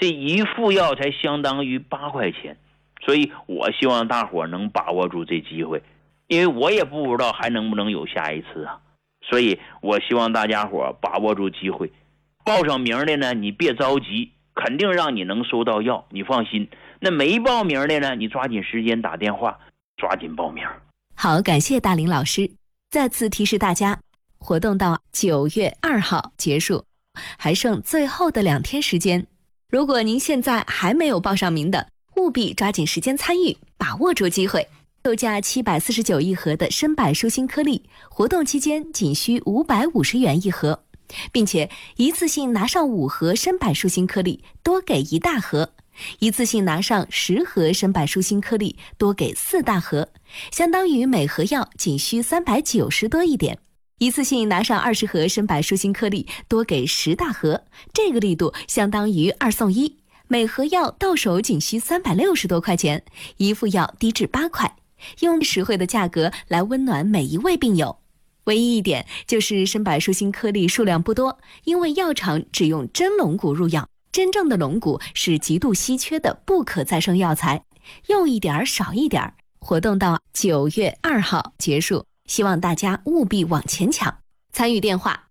这一副药才相当于8块钱。所以我希望大伙能把握住这机会，因为我也不知道还能不能有下一次啊。所以我希望大家伙把握住机会，报上名的呢，你别着急，肯定让你能收到药，你放心。那没报名的呢，你抓紧时间打电话，抓紧报名。 好，感谢大林老师。再次提示大家，活动到9月2号结束，还剩最后的2天时间。如果您现在还没有报上名的，务必抓紧时间参与，把握住机会。售价749一盒的参柏舒心颗粒，活动期间仅需550元一盒，并且一次性拿上5盒参柏舒心颗粒，多给1大盒；一次性拿上10盒参柏舒心颗粒，多给4大盒，相当于每盒药仅需390多一点。一次性拿上20盒参柏舒心颗粒，多给10大盒，这个力度相当于2送1，每盒药到手仅需360多块钱，一副药低至8块，用实惠的价格来温暖每一位病友。唯一一点就是参柏舒心颗粒数量不多，因为药厂只用真龙骨入药，真正的龙骨是极度稀缺的不可再生药材，用一点少一点。活动到9月2号结束，希望大家务必往前抢。参与电话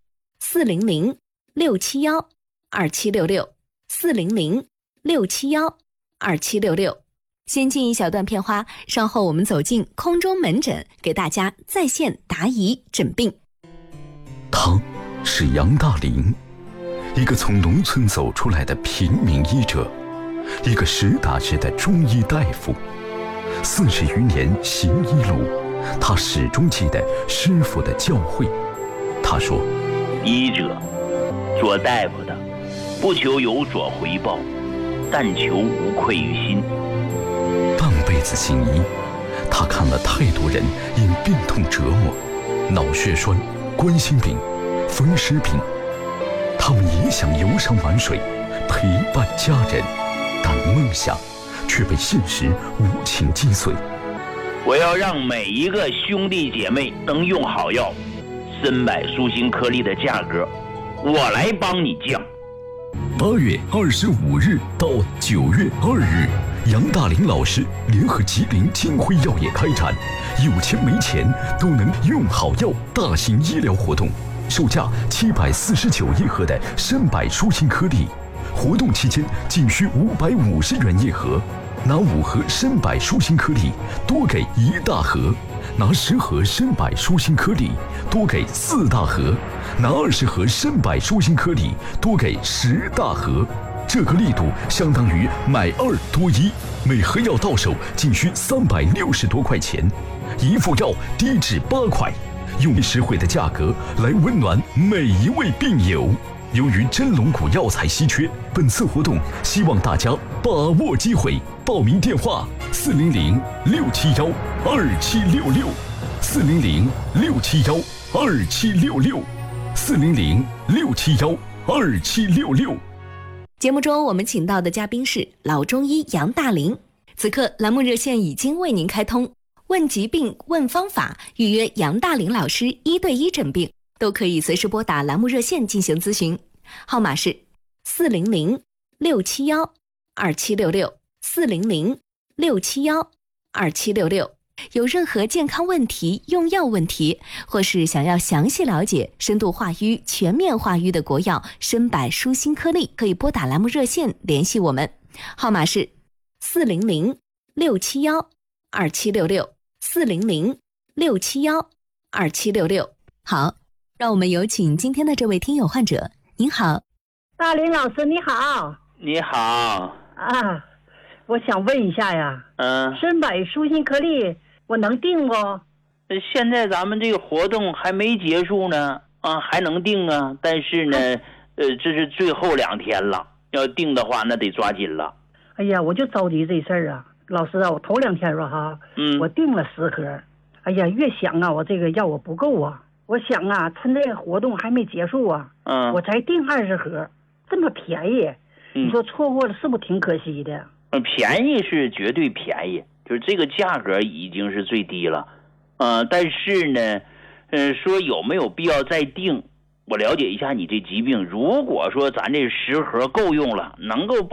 400-671-2766，400-671-2766。先进一小段片花，稍后我们走进空中门诊，给大家在线答疑诊病。 他是杨大林，一个从农村走出来的平民医者，一个实打实的中医大夫。40余年行医路，他始终记得师傅的教诲。他说， 医者做大夫的，不求有所回报，但求无愧于心。 半辈子行医，他看了太多人因病痛折磨，脑血栓、冠心病、风湿病，他们也想游山玩水，陪伴家人，但梦想却被现实无情击碎。 我要让每一个兄弟姐妹能用好药，参柏舒心颗粒的价格，我来帮你降。 8月25日到9月2日，杨大林老师联合吉林金辉药业开展有钱没钱都能用好药大型医疗活动，售价749一盒的参柏舒心颗粒，活动期间仅需550元一盒，拿5盒参柏舒心颗粒多给1大盒，拿10盒参柏舒心颗粒多给4大盒，拿20盒参柏舒心颗粒多给10大盒。这个力度相当于买2多1，每盒药到手仅需360多块钱，一副药低至8块，用实惠的价格来温暖每一位病友。由于真龙骨药材稀缺，本次活动希望大家把握机会。报名电话：400-671-2766，400-671-2766，400-671-2766。 节目中我们请到的嘉宾是老中医杨大林。此刻栏目热线已经为您开通，问疾病问方法，预约杨大林老师1对1诊病，都可以随时拨打栏目热线进行咨询，号码是400-671-2766，400-671-2766。有任何健康问题、用药问题，或是想要详细了解深度化瘀、全面化瘀的国药参柏舒心颗粒，可以拨打栏目热线联系我们，号码是400-671-2766，400-671-2766。好，让我们有请今天的这位听友患者。您好， 大林老师你好。 你好啊，我想问一下呀，参柏舒心颗粒我能订不？ 现在咱们这个活动还没结束呢，还能订啊，但是呢，这是最后2天了，要订的话那得抓紧了。 哎呀，我就着急这事儿啊，老师啊，我头2天吧哈，我订了10盒，哎呀，越想啊，我这个药我不够啊，我想啊，趁这个活动还没结束啊，我才订20盒，这么便宜，你说错过了是不是挺可惜的？ 便宜是绝对便宜，就是这个价格已经是最低了，但是呢，说有没有必要再订？我了解一下你这疾病，如果说咱这10盒够用了，能够